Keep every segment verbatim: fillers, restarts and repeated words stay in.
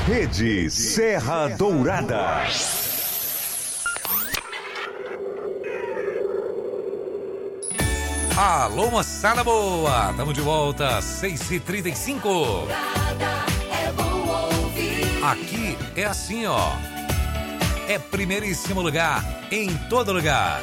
Rede Serra Dourada. Alô, moçada boa! Tamo de volta, seis e trinta e cinco. Aqui é assim, ó. É primeiríssimo lugar, em todo lugar.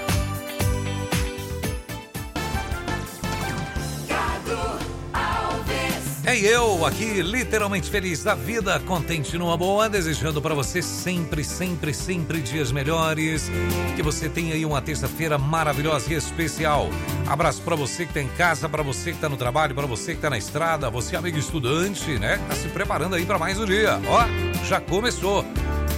É eu aqui, literalmente feliz da vida, contente numa boa, desejando para você sempre, sempre, sempre dias melhores. Que você tenha aí uma terça-feira maravilhosa e especial. Abraço para você que tá em casa, para você que tá no trabalho, para você que tá na estrada, você amigo estudante, né? Tá se preparando aí para mais um dia. Ó, já começou.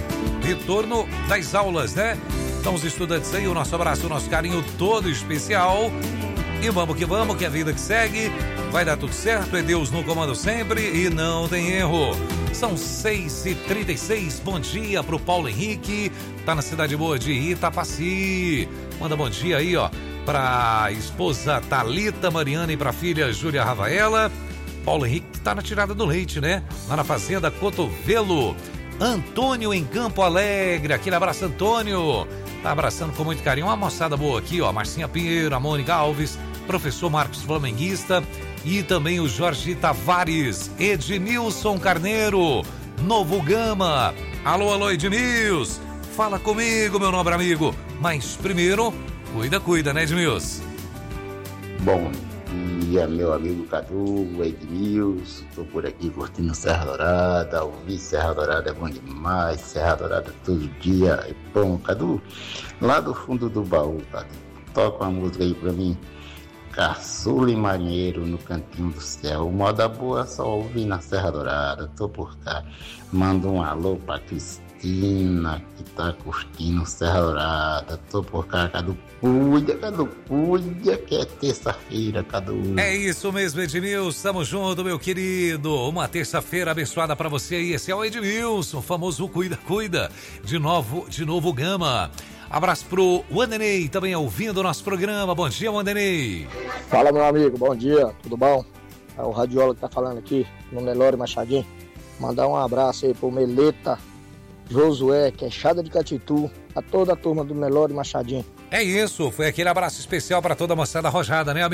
Retorno das aulas, né? Então os estudantes aí, o nosso abraço, o nosso carinho todo especial. E vamos que vamos, que é a vida que segue. Vai dar tudo certo, é Deus no comando sempre e não tem erro. São seis e trinta e seis, bom dia pro Paulo Henrique, tá na cidade boa de Itapaci. Manda bom dia aí, ó, pra esposa Thalita Mariana e pra filha Júlia Rafaela. Paulo Henrique tá na tirada do leite, né? Lá na fazenda Cotovelo. Antônio em Campo Alegre, aquele abraço, Antônio. Tá abraçando com muito carinho uma moçada boa aqui, ó, Marcinha Pinheiro, a Mônica Alves, professor Marcos Flamenguista e também o Jorge Tavares, Edmilson Carneiro, Novo Gama. Alô, alô, Edmilson, fala comigo, meu nobre amigo, mas primeiro, cuida, cuida, né, Edmilson? Bom dia, meu amigo Cadu, Edmilson, tô por aqui curtindo Serra Dourada, ouvir Serra Dourada é bom demais, Serra Dourada todo dia é bom, Cadu, lá do fundo do baú, Cadu, toca uma música aí pra mim. Caçula e Marinheiro no Cantinho do Céu. Moda boa só ouvir na Serra Dourada. Tô por cá. Manda um alô pra Cristina que tá curtindo Serra Dourada. Tô por cá, Cadu. Cuida, Cadu. Cuida que é terça-feira, Cadu. É isso mesmo, Edmilson. Tamo junto, meu querido. Uma terça-feira abençoada pra você aí. Esse é o Edmilson, o famoso Cuida, Cuida. De novo, de novo Gama. Abraço pro Wandenei, também ouvindo o nosso programa. Bom dia, Wandenei. Fala, meu amigo, bom dia, tudo bom? É o Radiola que tá falando aqui, no Nelore Machadinho. Mandar um abraço aí pro Meleta, Josué, Queixada de Catitu, a toda a turma do Nelore Machadinho. É isso, foi aquele abraço especial para toda a moçada arrojada, né, amigo?